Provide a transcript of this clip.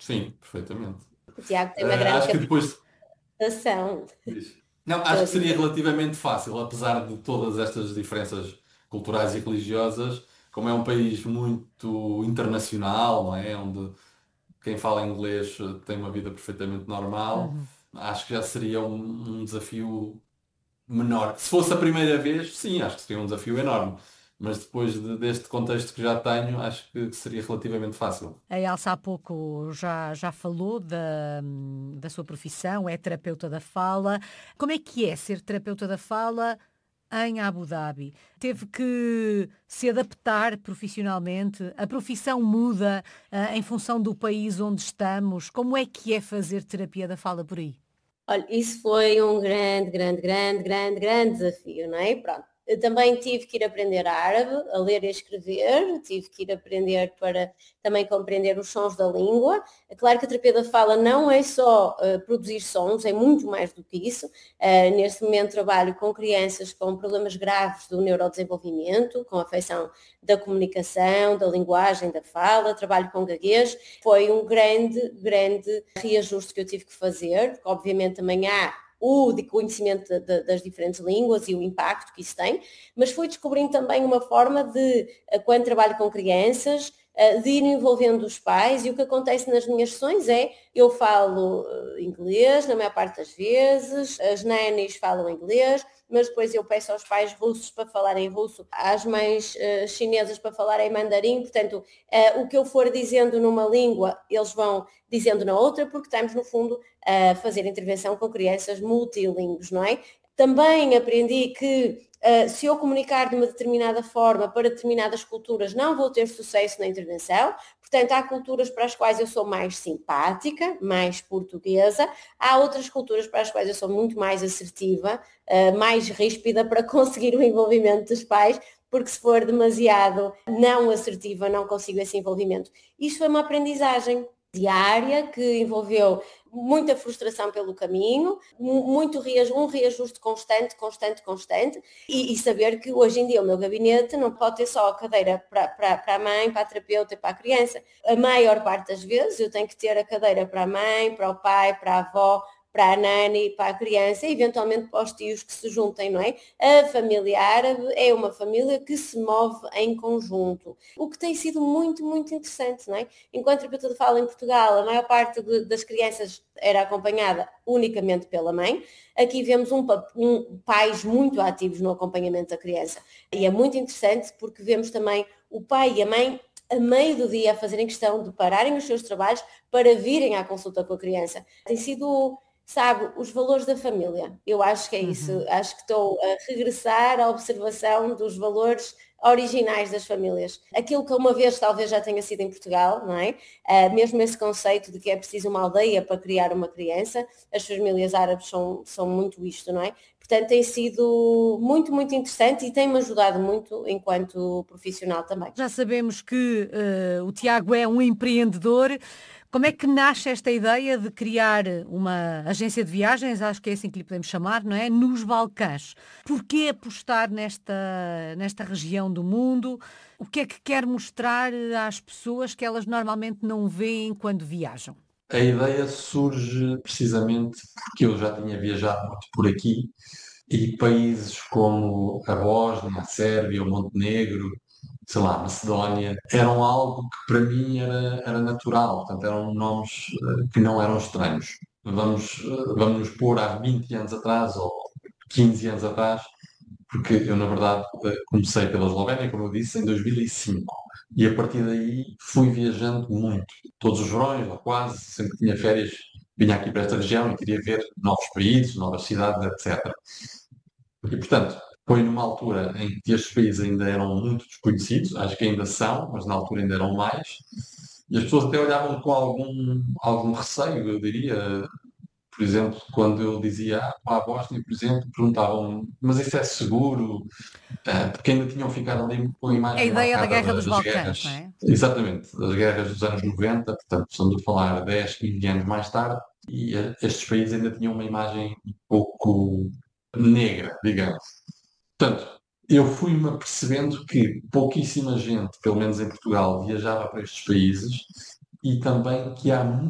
Sim, perfeitamente. O Tiago tem uma grande Acho que depois. captação. Diz. Não, Estou acho a que seria dizer. relativamente fácil, apesar de todas estas diferenças culturais e religiosas, como é um país muito internacional, não é? Onde quem fala inglês tem uma vida perfeitamente normal, Uhum. acho que já seria um desafio menor. Se fosse a primeira vez, sim, acho que seria um desafio enorme. Mas depois deste contexto que já tenho, acho que seria relativamente fácil. A Elsa há pouco já falou da sua profissão, é terapeuta da fala. Como é que é ser terapeuta da fala em Abu Dhabi? Teve que se adaptar profissionalmente? A profissão muda, em função do país onde estamos? Como é que é fazer terapia da fala por aí? Olha, isso foi um grande desafio, não é? Pronto. Eu também tive que ir aprender árabe, a ler e a escrever, tive que ir aprender para também compreender os sons da língua. É claro que a terapia da fala não é só produzir sons, é muito mais do que isso. Neste momento trabalho com crianças com problemas graves do neurodesenvolvimento, com afecção da comunicação, da linguagem, da fala, trabalho com gaguez. Foi um grande reajuste que eu tive que fazer, porque obviamente também há o de conhecimento das diferentes línguas e o impacto que isso tem, mas fui descobrindo também uma forma de, quando trabalho com crianças, de ir envolvendo os pais, e o que acontece nas minhas sessões é, eu falo inglês na maior parte das vezes, as nannies falam inglês, mas depois eu peço aos pais russos para falarem russo, às mães chinesas para falarem mandarim, portanto, o que eu for dizendo numa língua, eles vão dizendo na outra, porque estamos, no fundo, a fazer intervenção com crianças multilingües, não é? Também aprendi que se eu comunicar de uma determinada forma para determinadas culturas, não vou ter sucesso na intervenção. Portanto, há culturas para as quais eu sou mais simpática, mais portuguesa, há outras culturas para as quais eu sou muito mais assertiva, mais ríspida para conseguir o envolvimento dos pais, porque se for demasiado não assertiva, não consigo esse envolvimento. Isto foi uma aprendizagem diária que envolveu muita frustração pelo caminho, um reajuste constante, e saber que hoje em dia o meu gabinete não pode ter só a cadeira para a mãe, para a terapeuta e para a criança. A maior parte das vezes eu tenho que ter a cadeira para a mãe, para o pai, para a avó, para a nani, para a criança e eventualmente para os tios que se juntem, não é? A família árabe é uma família que se move em conjunto, o que tem sido muito interessante, não é? Enquanto a terapeuta de fala em Portugal, a maior parte das crianças era acompanhada unicamente pela mãe. Aqui vemos pais muito ativos no acompanhamento da criança. E é muito interessante porque vemos também o pai e a mãe a meio do dia a fazerem questão de pararem os seus trabalhos para virem à consulta com a criança. Tem sido, sabe, os valores da família. Eu acho que é isso. Uhum. Acho que estou a regressar à observação dos valores originais das famílias. Aquilo que uma vez talvez já tenha sido em Portugal, não é? Mesmo esse conceito de que é preciso uma aldeia para criar uma criança, as famílias árabes são muito isto, não é? Portanto, tem sido muito interessante e tem-me ajudado muito enquanto profissional também. Já sabemos que o Tiago é um empreendedor. Como é que nasce esta ideia de criar uma agência de viagens, acho que é assim que lhe podemos chamar, não é? Nos Balcãs. Porquê apostar nesta região do mundo? O que é que quer mostrar às pessoas que elas normalmente não veem quando viajam? A ideia surge precisamente porque eu já tinha viajado muito por aqui e países como a Bósnia, a Sérvia, o Montenegro, sei lá, Macedónia, eram algo que para mim era natural, portanto eram nomes que não eram estranhos. Vamos nos pôr há 20 anos atrás ou 15 anos atrás, porque eu, na verdade, comecei pela Eslovénia, como eu disse, em 2005. E a partir daí fui viajando muito. Todos os verões, ou quase, sempre que tinha férias, vinha aqui para esta região e queria ver novos países, novas cidades, etc. E, portanto, foi numa altura em que estes países ainda eram muito desconhecidos, acho que ainda são, mas na altura ainda eram mais, e as pessoas até olhavam com algum receio, eu diria. Por exemplo, quando eu dizia para a Bósnia, por exemplo, perguntavam, mas isso é seguro? Porque ainda tinham ficado ali com a A imagem ideia da marcada Guerra dos das Balcãs, guerras, não é? exatamente, das guerras dos anos 90, portanto, estamos a falar 10, 15 anos mais tarde, e estes países ainda tinham uma imagem um pouco negra, digamos. Portanto, eu fui-me apercebendo que pouquíssima gente, pelo menos em Portugal, viajava para estes países e também que há